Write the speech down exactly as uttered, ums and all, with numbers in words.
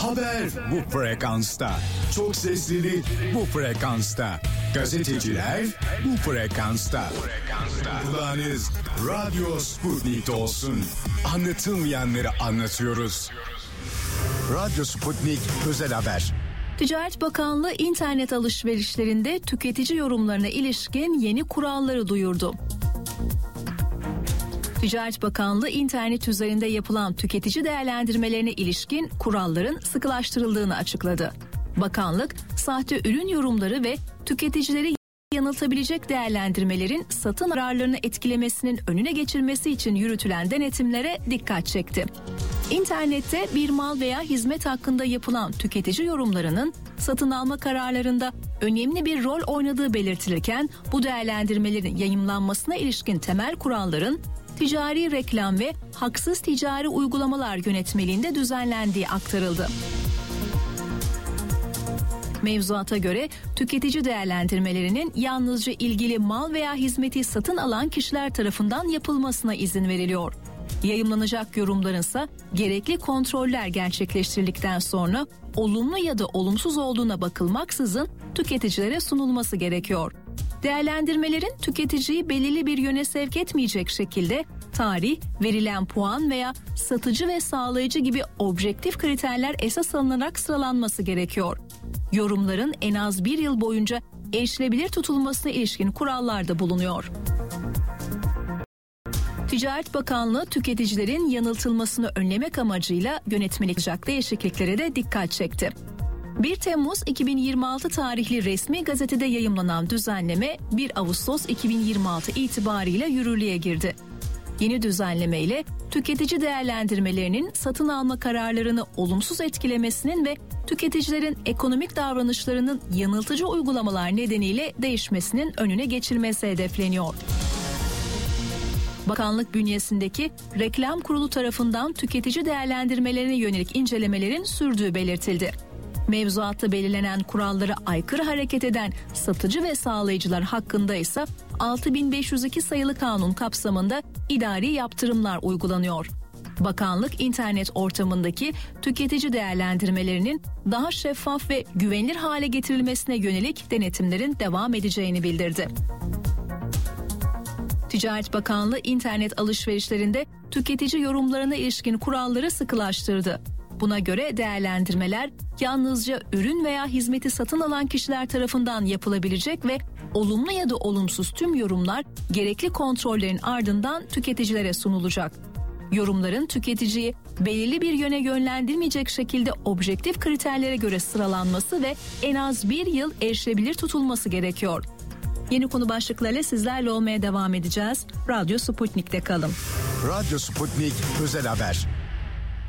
Haber bu frekansta. Çok seslili bu frekansta. Gazeteciler bu frekansta. Kulağınız Radyo Sputnik olsun. Anlatılmayanları anlatıyoruz. Radyo Sputnik Özel Haber. Ticaret Bakanlığı internet alışverişlerinde tüketici yorumlarına ilişkin yeni kuralları duyurdu. Ticaret Bakanlığı internet üzerinde yapılan tüketici değerlendirmelerine ilişkin kuralların sıkılaştırıldığını açıkladı. Bakanlık, sahte ürün yorumları ve tüketicileri yanıltabilecek değerlendirmelerin satın kararlarını etkilemesinin önüne geçilmesi için yürütülen denetimlere dikkat çekti. İnternette bir mal veya hizmet hakkında yapılan tüketici yorumlarının satın alma kararlarında önemli bir rol oynadığı belirtilirken bu değerlendirmelerin yayımlanmasına ilişkin temel kuralların ticari reklam ve haksız ticari uygulamalar yönetmeliğinde düzenlendiği aktarıldı. Mevzuata göre tüketici değerlendirmelerinin yalnızca ilgili mal veya hizmeti satın alan kişiler tarafından yapılmasına izin veriliyor. Yayımlanacak yorumlarınsa gerekli kontroller gerçekleştirildikten sonra olumlu ya da olumsuz olduğuna bakılmaksızın tüketicilere sunulması gerekiyor. Değerlendirmelerin tüketiciyi belirli bir yöne sevk etmeyecek şekilde tarih, verilen puan veya satıcı ve sağlayıcı gibi objektif kriterler esas alınarak sıralanması gerekiyor. Yorumların en az bir yıl boyunca erişilebilir tutulmasına ilişkin kurallar da bulunuyor. Ticaret Bakanlığı tüketicilerin yanıltılmasını önlemek amacıyla yönetmelik yapacak değişikliklere de dikkat çekti. bir Temmuz iki bin yirmi altı tarihli resmi gazetede yayımlanan düzenleme bir Ağustos iki bin yirmi altı itibariyle yürürlüğe girdi. Yeni düzenleme ile tüketici değerlendirmelerinin satın alma kararlarını olumsuz etkilemesinin ve tüketicilerin ekonomik davranışlarının yanıltıcı uygulamalar nedeniyle değişmesinin önüne geçilmesi hedefleniyor. Bakanlık bünyesindeki Reklam Kurulu tarafından tüketici değerlendirmelerine yönelik incelemelerin sürdüğü belirtildi. Mevzuatta belirlenen kurallara aykırı hareket eden satıcı ve sağlayıcılar hakkında ise altı bin beş yüz iki sayılı kanun kapsamında idari yaptırımlar uygulanıyor. Bakanlık internet ortamındaki tüketici değerlendirmelerinin daha şeffaf ve güvenilir hale getirilmesine yönelik denetimlerin devam edeceğini bildirdi. Ticaret Bakanlığı internet alışverişlerinde tüketici yorumlarına ilişkin kuralları sıkılaştırdı. Buna göre değerlendirmeler yalnızca ürün veya hizmeti satın alan kişiler tarafından yapılabilecek ve olumlu ya da olumsuz tüm yorumlar gerekli kontrollerin ardından tüketicilere sunulacak. Yorumların tüketiciyi belirli bir yöne yönlendirmeyecek şekilde objektif kriterlere göre sıralanması ve en az bir yıl erişilebilir tutulması gerekiyor. Yeni konu başlıklarıyla sizlerle olmaya devam edeceğiz. Radyo Sputnik'te kalın. Radyo Sputnik Özel Haber.